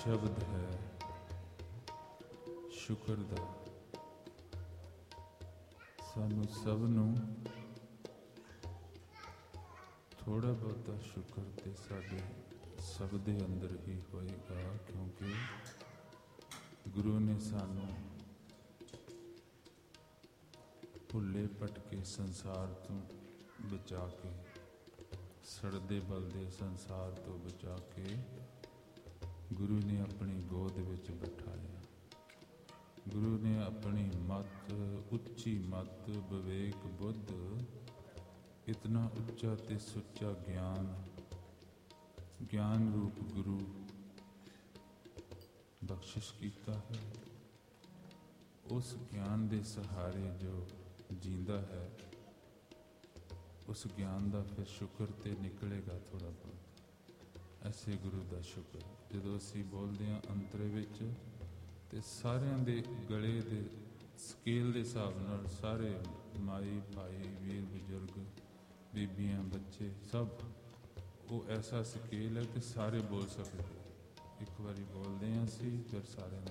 ਸ਼ਬਦ ਹੈ ਸ਼ੁਕਰ ਦਾ। ਸਾਨੂੰ ਸਭ ਨੂੰ ਥੋੜ੍ਹਾ ਬਹੁਤਾ ਸ਼ੁਕਰ ਤੇ ਸਾਡੇ ਸਭ ਦੇ ਅੰਦਰ ਹੀ ਹੋਏਗਾ, ਕਿਉਂਕਿ ਗੁਰੂ ਨੇ ਸਾਨੂੰ ਭੁੱਲੇ ਭਟਕੇ ਸੰਸਾਰ ਤੋਂ ਬਚਾ ਕੇ, ਸੜਦੇ ਬਲਦੇ ਸੰਸਾਰ ਤੋਂ ਬਚਾ ਕੇ ਗੁਰੂ ਨੇ ਆਪਣੀ ਗੋਦ ਵਿੱਚ ਬਿਠਾਇਆ। ਗੁਰੂ ਨੇ ਆਪਣੀ ਮੱਤ, ਉੱਚੀ ਮੱਤ, ਵਿਵੇਕ, ਬੁੱਧ, ਇਤਨਾ ਉੱਚਾ ਤੇ ਸੁੱਚਾ ਗਿਆਨ, ਗਿਆਨ ਰੂਪ ਗੁਰੂ ਬਖਸ਼ਿਸ਼ ਕੀਤਾ ਹੈ। ਉਸ ਗਿਆਨ ਦੇ ਸਹਾਰੇ ਜੋ ਜੀਂਦਾ ਹੈ, ਉਸ ਗਿਆਨ ਦਾ ਫਿਰ ਸ਼ੁਕਰ ਤੇ ਨਿਕਲੇਗਾ ਥੋੜ੍ਹਾ ਬਹੁਤ। ਐਸੇ ਗੁਰੂ ਦਾ ਸ਼ੁਕਰ ਜਦੋਂ ਅਸੀਂ ਬੋਲਦੇ ਹਾਂ ਅੰਤਰੇ ਵਿੱਚ, ਤੇ ਸਾਰਿਆਂ ਦੇ ਗਲੇ ਦੇ ਸਕੇਲ ਦੇ ਹਿਸਾਬ ਨਾਲ ਸਾਰੇ ਮਾਈ ਭਾਈ, ਵੀਰ ਬਜ਼ੁਰਗ, ਬੀਬੀਆਂ, ਬੱਚੇ, ਸਭ ਉਹ ਐਸਾ ਸਕੇਲ ਹੈ ਕਿ ਸਾਰੇ ਬੋਲ ਸਕਦੇ। ਇੱਕ ਵਾਰੀ ਬੋਲਦੇ ਹਾਂ ਅਸੀਂ, ਫਿਰ ਸਾਰਿਆਂ